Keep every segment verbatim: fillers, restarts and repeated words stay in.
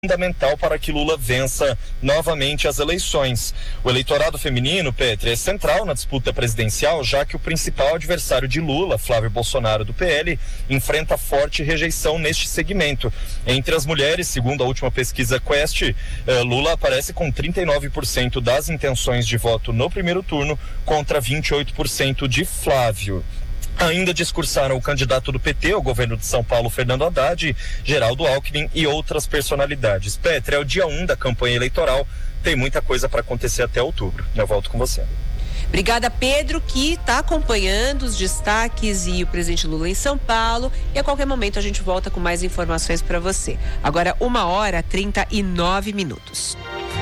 fundamental para que Lula vença novamente as eleições. O eleitorado feminino, Petri, é central na disputa presidencial, já que o principal adversário de Lula, Flávio Bolsonaro do P L, enfrenta forte rejeição neste segmento. Entre as mulheres, segundo a última pesquisa Quest, eh, Lula aparece com trinta e nove por cento das intenções de voto no primeiro turno contra vinte e oito por cento de Flávio. Ainda discursaram o candidato do P T ao governo de São Paulo, Fernando Haddad, Geraldo Alckmin e outras personalidades. Petri, é o dia um da campanha eleitoral, tem muita coisa para acontecer até outubro. Eu volto com você. Obrigada, Pedro, que está acompanhando os destaques e o presidente Lula em São Paulo. E a qualquer momento a gente volta com mais informações para você. Agora, uma hora, trinta e nove minutos.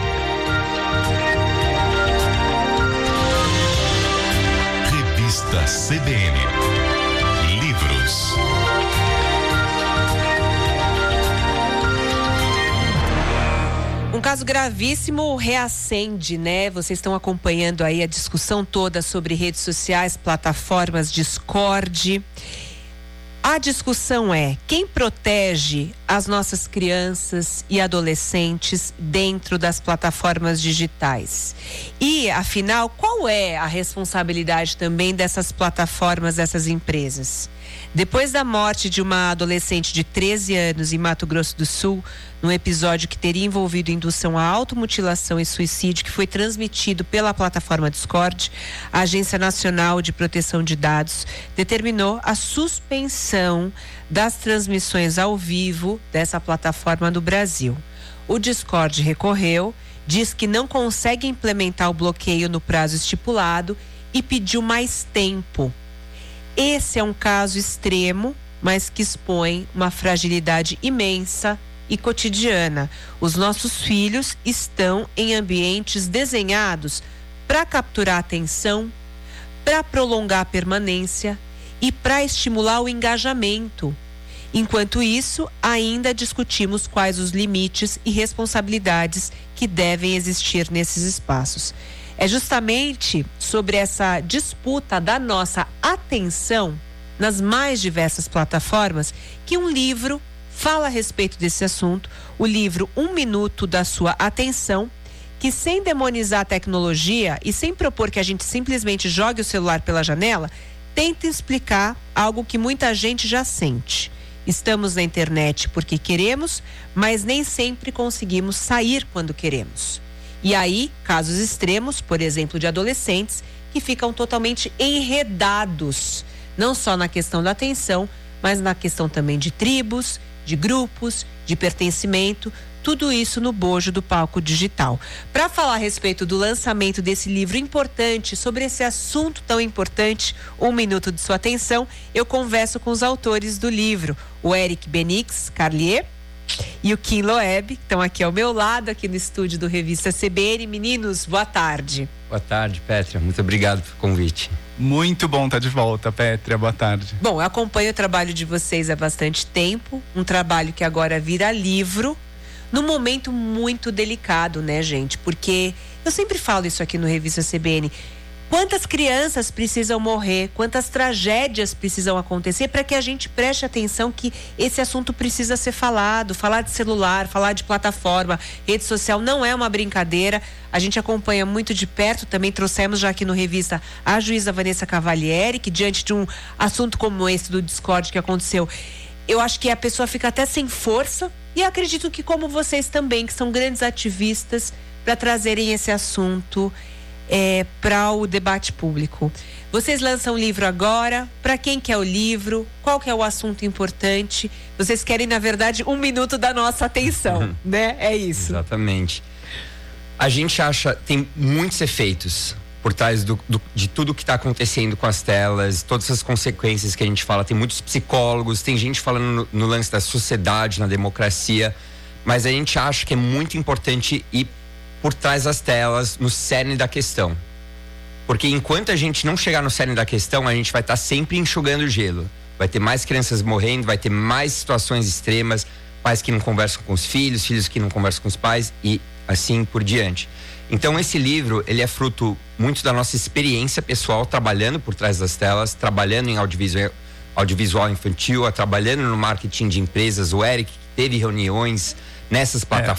Revista C B N. Livros. Um caso gravíssimo reacende, né? Vocês estão acompanhando aí a discussão toda sobre redes sociais, plataformas, Discord. A discussão é: quem protege as nossas crianças e adolescentes dentro das plataformas digitais? E, afinal, qual é a responsabilidade também dessas plataformas, dessas empresas? Depois da morte de uma adolescente de treze anos em Mato Grosso do Sul, num episódio que teria envolvido indução à automutilação e suicídio, que foi transmitido pela plataforma Discord, a Agência Nacional de Proteção de Dados determinou a suspensão das transmissões ao vivo dessa plataforma no Brasil. O Discord recorreu, diz que não consegue implementar o bloqueio no prazo estipulado e pediu mais tempo. Esse é um caso extremo, mas que expõe uma fragilidade imensa e cotidiana. Os nossos filhos estão em ambientes desenhados para capturar a atenção, para prolongar a permanência e para estimular o engajamento. Enquanto isso, ainda discutimos quais os limites e responsabilidades que devem existir nesses espaços. É justamente sobre essa disputa da nossa atenção nas mais diversas plataformas que um livro fala a respeito desse assunto, o livro Um Minuto da Sua Atenção, que, sem demonizar a tecnologia e sem propor que a gente simplesmente jogue o celular pela janela, tenta explicar algo que muita gente já sente. Estamos na internet porque queremos, mas nem sempre conseguimos sair quando queremos. E aí, casos extremos, por exemplo, de adolescentes que ficam totalmente enredados, não só na questão da atenção, mas na questão também de tribos, de grupos, de pertencimento, tudo isso no bojo do palco digital. Para falar a respeito do lançamento desse livro importante, sobre esse assunto tão importante, Um Minuto de Sua Atenção, eu converso com os autores do livro, o Eric Benix Carlier e o Kim Loeb, que estão aqui ao meu lado, aqui no estúdio do Revista C B N. Meninos, boa tarde. Boa tarde, Pétria. Muito obrigado pelo convite. Muito bom estar de volta, Pétria. Boa tarde. Bom, eu acompanho o trabalho de vocês há bastante tempo, um trabalho que agora vira livro, num momento muito delicado, né, gente? Porque eu sempre falo isso aqui no Revista C B N. Quantas crianças precisam morrer, quantas tragédias precisam acontecer para que a gente preste atenção que esse assunto precisa ser falado. Falar de celular, falar de plataforma, rede social não é uma brincadeira. A gente acompanha muito de perto, também trouxemos já aqui no Revista a juíza Vanessa Cavalieri, que diante de um assunto como esse do Discord que aconteceu, eu acho que a pessoa fica até sem força, e acredito que como vocês também, que são grandes ativistas para trazerem esse assunto É, para o debate público. Vocês lançam o livro agora. Para quem quer o livro? Qual que é o assunto importante? Vocês querem, na verdade, um minuto da nossa atenção, uhum. né? É isso. Exatamente. A gente acha, tem muitos efeitos por trás do, do, de tudo que está acontecendo com as telas, todas as consequências que a gente fala. Tem muitos psicólogos, tem gente falando no, no lance da sociedade, na democracia, mas a gente acha que é muito importante ir por trás das telas, no cerne da questão. Porque enquanto a gente não chegar no cerne da questão, a gente vai estar sempre enxugando gelo. Vai ter mais crianças morrendo, vai ter mais situações extremas, pais que não conversam com os filhos, filhos que não conversam com os pais e assim por diante. Então esse livro, ele é fruto muito da nossa experiência pessoal, trabalhando por trás das telas, trabalhando em audiovisual, audiovisual infantil, trabalhando no marketing de empresas. O Eric teve reuniões nessas plataformas.